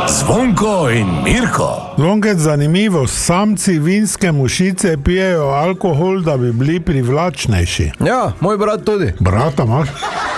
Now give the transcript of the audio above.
Zvonko in Mirko. Zvonket, zanimivo, samci vinske mušice pijejo alkohol, da bi bili privlačnejši. Ja, moj brat tudi. Brata imaš?